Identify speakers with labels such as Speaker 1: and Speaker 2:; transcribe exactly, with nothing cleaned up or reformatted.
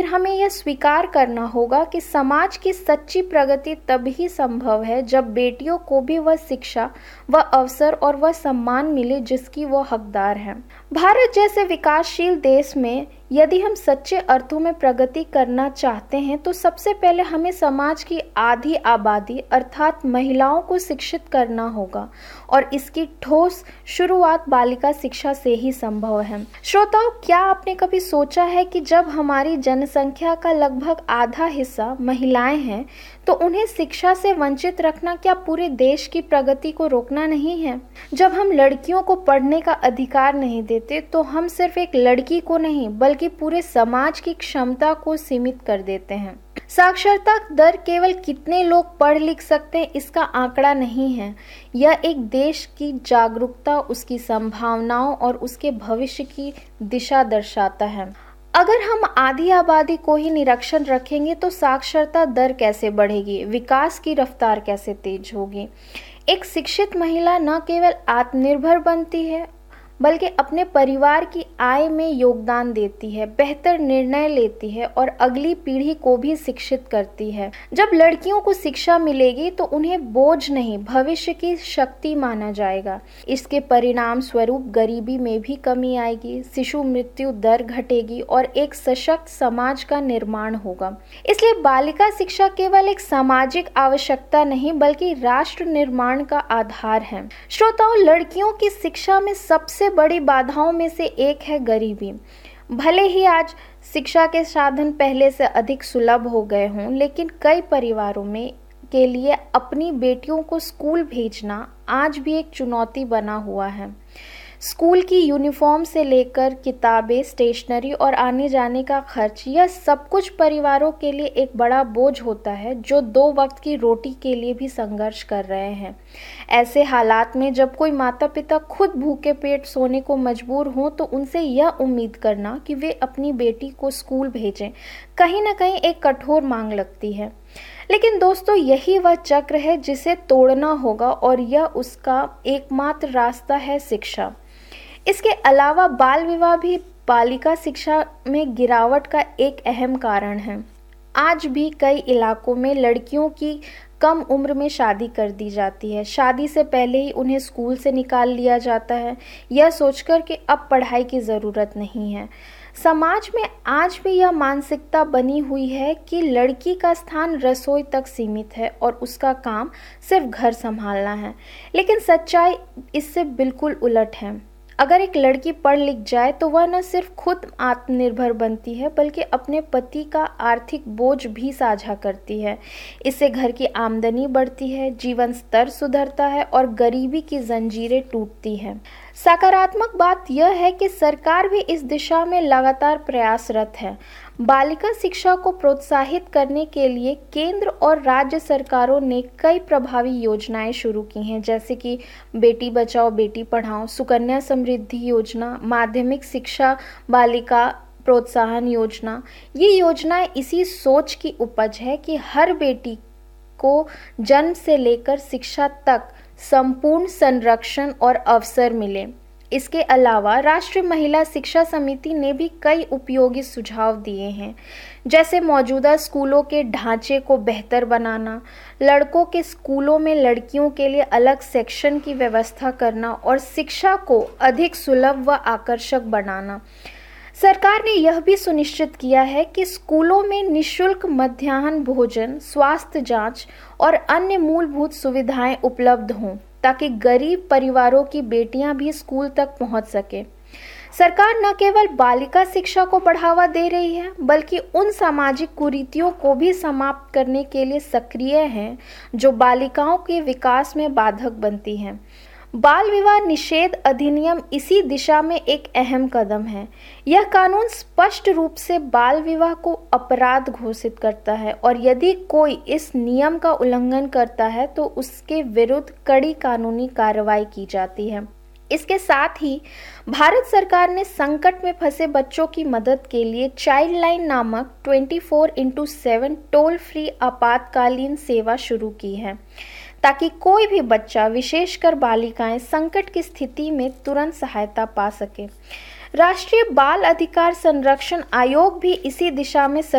Speaker 1: हमें यह स्वीकार करना होगा कि समाज की सच्ची प्रगति तभी संभव है जब बेटियों को भी वह शिक्षा, वह अवसर और वह सम्मान मिले जिसकी वो हकदार हैं। भारत जैसे विकासशील देश में यदि हम सच्चे अर्थों में प्रगति करना चाहते हैं तो सबसे पहले हमें समाज की आधी आबादी अर्थात महिलाओं को शिक्षित करना होगा और इसकी ठोस शुरुआत बालिका शिक्षा से ही संभव है। श्रोताओं, क्या आपने कभी सोचा है कि जब हमारी जनसंख्या का लगभग आधा हिस्सा महिलाएं हैं तो उन्हें शिक्षा से वंचित रखना क्या पूरे देश की प्रगति को रोकना नहीं है? जब हम लड़कियों को पढ़ने का अधिकार नहीं देते तो हम सिर्फ एक लड़की को नहीं बल्कि पूरे समाज की क्षमता को सीमित कर देते हैं। साक्षरता दर केवल कितने लोग पढ़ लिख सकते हैं इसका आंकड़ा नहीं है, यह एक देश की जागरूकता, उसकी संभावनाओं और उसके भविष्य की दिशा दर्शाता है। अगर हम आधी आबादी को ही निरक्षर रखेंगे तो साक्षरता दर कैसे बढ़ेगी, विकास की रफ्तार कैसे तेज होगी? एक शिक्षित महिला न केवल आत्मनिर्भर बनती है बल्कि अपने परिवार की आय में योगदान देती है, बेहतर निर्णय लेती है और अगली पीढ़ी को भी शिक्षित करती है। जब लड़कियों को शिक्षा मिलेगी तो उन्हें बोझ नहीं, भविष्य की शक्ति माना जाएगा। इसके परिणाम स्वरूप गरीबी में भी कमी आएगी, शिशु मृत्यु दर घटेगी और एक सशक्त समाज का निर्माण होगा। इसलिए बालिका शिक्षा केवल एक सामाजिक आवश्यकता नहीं बल्कि राष्ट्र निर्माण का आधार है। श्रोताओं, लड़कियों की शिक्षा में सबसे बड़ी बाधाओं में से एक है गरीबी। भले ही आज शिक्षा के साधन पहले से अधिक सुलभ हो गए हों, लेकिन कई परिवारों में के लिए अपनी बेटियों को स्कूल भेजना आज भी एक चुनौती बना हुआ है। स्कूल की यूनिफॉर्म से लेकर किताबें, स्टेशनरी और आने जाने का खर्च, यह सब कुछ परिवारों के लिए एक बड़ा बोझ होता है जो दो वक्त की रोटी के लिए भी संघर्ष कर रहे हैं। ऐसे हालात में जब कोई माता पिता खुद भूखे पेट सोने को मजबूर हों तो उनसे यह उम्मीद करना कि वे अपनी बेटी को स्कूल भेजें कहीं ना कहीं एक कठोर मांग लगती है। लेकिन दोस्तों, यही वह चक्र है जिसे तोड़ना होगा और यह उसका एकमात्र रास्ता है शिक्षा। इसके अलावा बाल विवाह भी बालिका शिक्षा में गिरावट का एक अहम कारण है। आज भी कई इलाकों में लड़कियों की कम उम्र में शादी कर दी जाती है। शादी से पहले ही उन्हें स्कूल से निकाल लिया जाता है, यह सोचकर कि अब पढ़ाई की ज़रूरत नहीं है। समाज में आज भी यह मानसिकता बनी हुई है कि लड़की का स्थान रसोई तक सीमित है और उसका काम सिर्फ घर संभालना है। लेकिन सच्चाई इससे बिल्कुल उलट है। अगर एक लड़की पढ़ लिख जाए तो वह न सिर्फ खुद आत्मनिर्भर बनती है बल्कि अपने पति का आर्थिक बोझ भी साझा करती है। इससे घर की आमदनी बढ़ती है, जीवन स्तर सुधरता है और गरीबी की जंजीरें टूटती हैं। सकारात्मक बात यह है कि सरकार भी इस दिशा में लगातार प्रयासरत है। बालिका शिक्षा को प्रोत्साहित करने के लिए केंद्र और राज्य सरकारों ने कई प्रभावी योजनाएं शुरू की हैं, जैसे कि बेटी बचाओ बेटी पढ़ाओ, सुकन्या समृद्धि योजना, माध्यमिक शिक्षा बालिका प्रोत्साहन योजना। ये योजनाएं इसी सोच की उपज है कि हर बेटी को जन्म से लेकर शिक्षा तक संपूर्ण संरक्षण और अवसर मिले। इसके अलावा राष्ट्रीय महिला शिक्षा समिति ने भी कई उपयोगी सुझाव दिए हैं, जैसे मौजूदा स्कूलों के ढांचे को बेहतर बनाना, लड़कों के स्कूलों में लड़कियों के लिए अलग सेक्शन की व्यवस्था करना और शिक्षा को अधिक सुलभ व आकर्षक बनाना। सरकार ने यह भी सुनिश्चित किया है कि स्कूलों में निःशुल्क मध्याह्न भोजन, स्वास्थ्य जांच और अन्य मूलभूत सुविधाएं उपलब्ध हों ताकि गरीब परिवारों की बेटियां भी स्कूल तक पहुंच सके। सरकार न केवल बालिका शिक्षा को बढ़ावा दे रही है बल्कि उन सामाजिक कुरीतियों को भी समाप्त करने के लिए सक्रिय है जो बालिकाओं के विकास में बाधक बनती हैं। बाल विवाह निषेध अधिनियम इसी दिशा में एक अहम कदम है। यह कानून स्पष्ट रूप से बाल विवाह को अपराध घोषित करता है और यदि कोई इस नियम का उल्लंघन करता है तो उसके विरुद्ध कड़ी कानूनी कार्रवाई की जाती है। इसके साथ ही भारत सरकार ने संकट में फंसे बच्चों की मदद के लिए चाइल्ड लाइन नामक चौबीस इंटू सात टोल फ्री आपातकालीन सेवा शुरू की है, ताकि कोई भी बच्चा, विशेषकर बालिकाएं, संकट की स्थिति में तुरंत सहायता पा सके। राष्ट्रीय बाल अधिकार संरक्षण आयोग भी इसी दिशा में